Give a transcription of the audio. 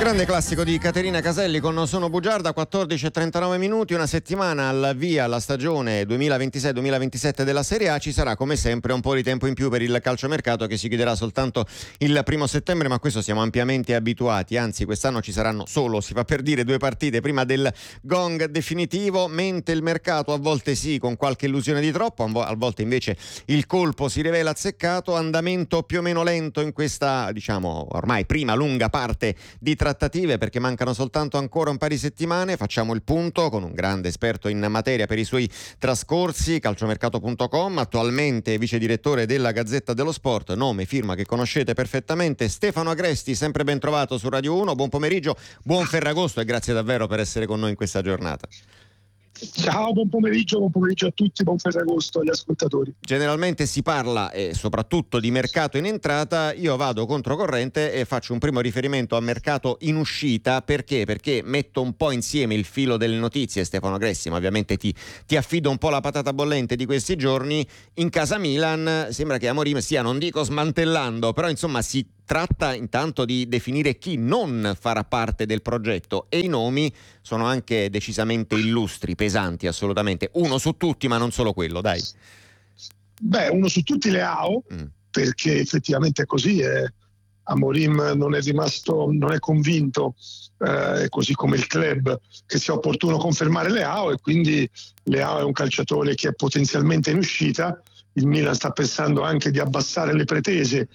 Grande classico di Caterina Caselli con Sono bugiarda, 14:39 minuti, una settimana al via alla stagione 2026-2027 della Serie A. Ci sarà come sempre un po' di tempo in più per il calciomercato che si chiuderà soltanto il 1° settembre, ma questo siamo ampiamente abituati, anzi quest'anno ci saranno solo, si fa per dire, 2 partite prima del gong definitivo, mentre il mercato a volte sì, con qualche illusione di troppo, a volte invece il colpo si rivela azzeccato. Andamento più o meno lento in questa, diciamo, ormai prima lunga parte di trattative, perché mancano soltanto ancora un paio di settimane. Facciamo il punto con un grande esperto in materia per i suoi trascorsi, calciomercato.com, attualmente vice direttore della Gazzetta dello Sport, nome, firma che conoscete perfettamente, Stefano Agresti. Sempre ben trovato su Radio 1, buon pomeriggio, buon Ferragosto e grazie davvero per essere con noi in questa giornata. Ciao, buon pomeriggio a tutti, buon Ferragosto agli ascoltatori. Generalmente si parla soprattutto di mercato in entrata, io vado controcorrente e faccio un primo riferimento a mercato in uscita. Perché? Perché metto un po' insieme il filo delle notizie, Stefano Agresti, ma ovviamente ti affido un po' la patata bollente di questi giorni. In casa Milan sembra che Amorim stia, non dico smantellando, però insomma si tratta intanto di definire chi non farà parte del progetto, e i nomi sono anche decisamente illustri, pesanti assolutamente. Uno su tutti, ma non solo quello, dai. Uno su tutti Leao, perché effettivamente è così. Amorim non è convinto, così come il club, che sia opportuno confermare Leao, e quindi Leao è un calciatore che è potenzialmente in uscita. Il Milan sta pensando anche di abbassare le pretese